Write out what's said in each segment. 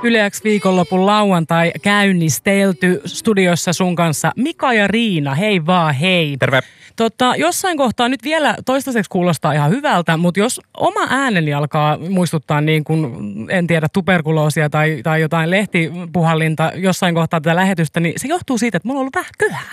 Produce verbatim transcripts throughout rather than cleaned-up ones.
Yle X viikonlopun lauantai käynnistelty studiossa sun kanssa. Mika ja Riina, hei vaan hei. Terve. Tota, jossain kohtaa nyt vielä toistaiseksi kuulostaa ihan hyvältä, mutta jos oma ääneni alkaa muistuttaa niin kuin, en tiedä, tuberkuloosia tai, tai jotain lehtipuhallinta jossain kohtaa tätä lähetystä, niin se johtuu siitä, että mulla on ollut vähän köhää.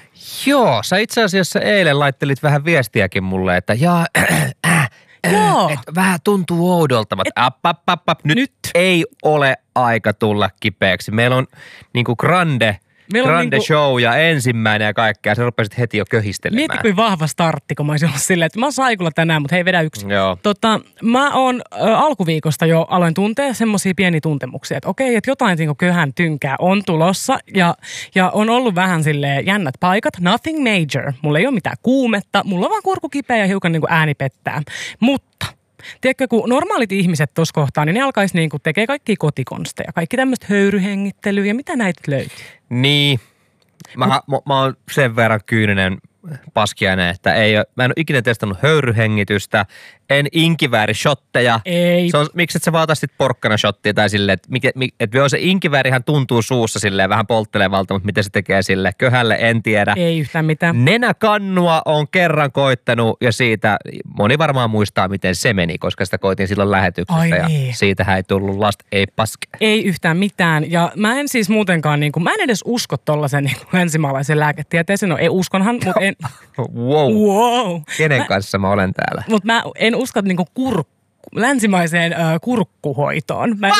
Joo, sä itse asiassa eilen laittelit vähän viestiäkin mulle, että jaa, äh, äh, Joo. Et vähän tuntuu oudolta, mutta app, app, app, app. Nyt, Nyt ei ole aika tulla kipeäksi. Meillä on niinku grande, grande niinku show ja ensimmäinen ja kaikkea. Sä rupesit heti jo köhistelemään. Mieti, kuin vahva startti, kun mä olisin ollut silleen, että mä oon saikulla tänään, mutta hei, vedä yksi. Joo. Tota, mä oon ä, alkuviikosta jo aloin tuntea semmosia pieniä tuntemuksia, että okei, että jotain niin köhän tynkää on tulossa ja, ja on ollut vähän silleen jännät paikat. Nothing major. Mulla ei ole mitään kuumetta, mulla on vaan kurkku kipeä ja hiukan niin kuin ääni pettää. Mutta tiedätkö, kun normaalit ihmiset tuossa kohtaa, niin ne alkaisi niin kuin tekee kaikkia kotikonsteja, kaikki tämmöistä höyryhengittelyä ja mitä näitä löytyy? Niin. Mä, mä, mä oon sen verran kyyninen paskiainen, että ei ole, mä en ole ikinä testannut höyryhengitystä, en inkivääri-shotteja. Ei. Se on, miksi et sä vaan sitten porkkana-shottia tai silleen, että mikä, että se inkiväärihän tuntuu suussa silleen vähän polttelevalta, mutta miten se tekee sille köhälle, en tiedä. Ei yhtään mitään. Nenäkannua on kerran koittanut ja siitä moni varmaan muistaa, miten se meni, koska sitä koitin silloin lähetyksessä. Ai ja niin. Siitähän ei tullut lasta, ei paske. Ei yhtään mitään. Ja mä en siis muutenkaan, niin kuin, mä en edes usko tollaisen niin kuin länsimaalaisen lääketieteeseen. No ei uskonhan, mutta en... Wow. Wow. Kenen kanssa mä olen täällä? Mutta mä en usko niin kuin kurkku, länsimaiseen äh, kurkkuhoitoon. Mä en...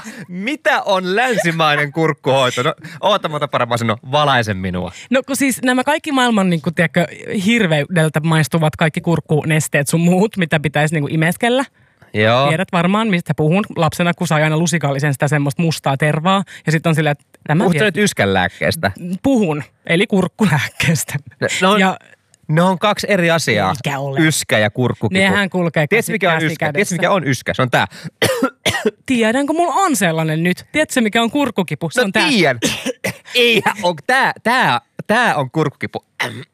Mitä on länsimainen kurkkuhoito? No, oota, mä otan paremmin sanoa, valaise minua. No kun siis nämä kaikki maailman niin kuin, tiedätkö, hirveydeltä maistuvat kaikki kurkkunesteet sun muut, mitä pitäisi niin kuin imeskellä. Joo. Tiedät varmaan, mistä puhun lapsena, kun sai aina lusikallisen sitä semmoista mustaa tervaa. Ja sitten on silleen, että tämä... Puhutko nyt yskänlääkkeestä? Puhun, eli kurkkulääkkeestä. No on, ja ne on kaksi eri asiaa. Mikä ole? Yskä ja kurkkukipu. Nehän kulkee Tiedätkö, mikä on yskä? Tiedätkö, mikä on yskä? Se on tää. Tiedän, kun mulla on sellainen nyt. Tiedätkö, mikä on kurkkukipu? Se no on tää. tiedän. Eihän on tää, tää, tää on kurkkukipu.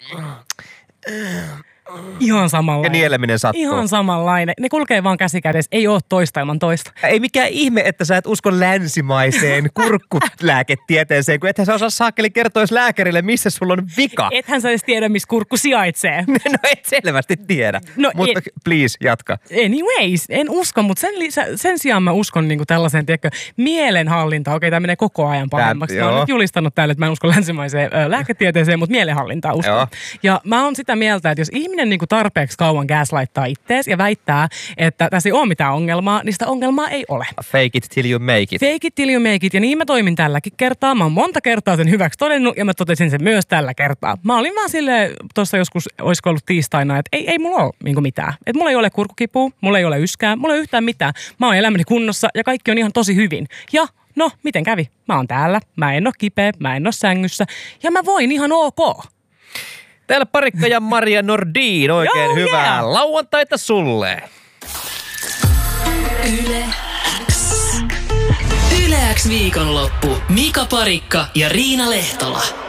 Ihan samanlainen. Ja nieleminen sattuu. Ihan samanlainen. Ne kulkee vaan käsi kädessä. Ei ole toista ilman toista. Ei mikään ihme, että sä et usko länsimaiseen kurkkulääketieteeseen, kun ethän sä osaa saakeli kertoa edes lääkärille, missä sulla on vika. Ethän sä edes tiedä, missä kurkku sijaitsee. No et selvästi tiedä. No, mutta et, please, jatka. Anyways, en usko, mutta sen, sen sijaan mä uskon niinku tällaiseen, tiedätkö, mielenhallintaan. Okei, tämä menee koko ajan pahemmaksi. Mä oon nyt julistanut täällä, että mä en usko länsimaiseen ö, lääketieteeseen, mutta mielenhallintaan uskon. Joo. Ja mä oon sitä mieltä, että jos ihminen niinku tarpeeksi kauan gaslighttaa ittees ja väittää, että tässä ei ole mitään ongelmaa, niin sitä ongelmaa ei ole. Fake it till you make it. Fake it till you make it. Ja niin mä toimin tälläkin kertaa. Mä oon monta kertaa sen hyväksi todennut ja mä totesin sen myös tällä kertaa. Mä olin vaan silleen, tuossa joskus, olisiko ollut tiistaina, että ei, ei mulla ole niin mitään. Että mulla ei ole kurkkukipua, mulla ei ole yskää, mulla ei ole yhtään mitään. Mä oon elämäni kunnossa ja kaikki on ihan tosi hyvin. Ja no, miten kävi? Mä oon täällä, mä en oo kipeä, mä en oo sängyssä ja mä voin ihan ok. Täällä Parikka ja Maria Nordin, oikein Joo, hyvää yeah. lauantaita sulle. Yle X. Yle X viikonloppu. Mika Parikka ja Riina Lehtola.